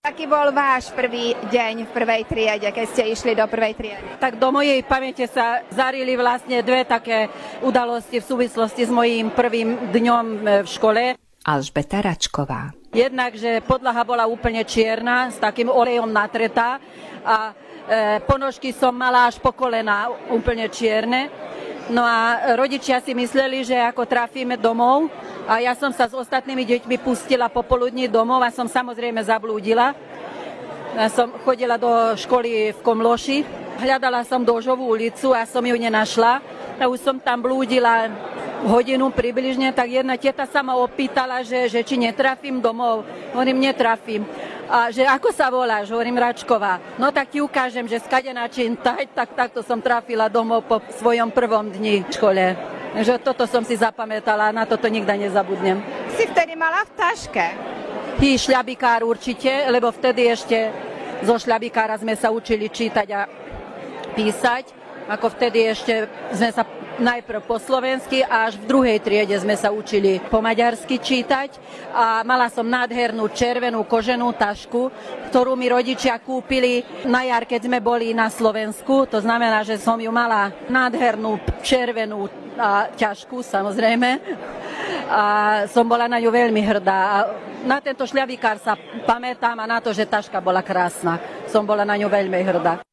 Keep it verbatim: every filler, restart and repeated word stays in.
Aký bol váš prvý deň v prvej triede, keď ste išli do prvej triedy? Tak do mojej pamäte sa zarili vlastne dve také udalosti v súvislosti s mojím prvým dňom v škole. Alžbeta Račková. Jednak, že podlaha bola úplne čierna, s takým olejom natretá a e, ponožky som mala až po kolena, úplne čierne. No a rodičia si mysleli, že ako trafíme domov a ja som sa s ostatnými deťmi pustila popoludní domov a som samozrejme zablúdila. Ja som chodila do školy v Komloši, hľadala som Dožovú ulicu a som ju nenašla. A už som tam blúdila hodinu približne, tak jedna teta sa ma opýtala, že, že či netrafím domov. Hovorím, netrafím. A že ako sa voláš? Hovorím, Račková. No tak ti ukážem, že skade načím tať, tak takto som trafila domov po svojom prvom dni v škole. Takže toto som si zapamätala a na toto nikdy nezabudnem. Si vtedy mala v taške? Ty šľabikár určite, lebo vtedy ešte zo šľabikára sme sa učili čítať a písať. Ako vtedy ešte sme sa najprv po slovensky a až v druhej triede sme sa učili po maďarsky čítať a mala som nádhernú červenú koženú tašku, ktorú mi rodičia kúpili na jar, keď sme boli na Slovensku. To znamená, že som ju mala nádhernú červenú a ťažkú, samozrejme. A som bola na ňu veľmi hrdá. A na tento šľavikár sa pamätám a na to, že taška bola krásna. Som bola na ňu veľmi hrdá.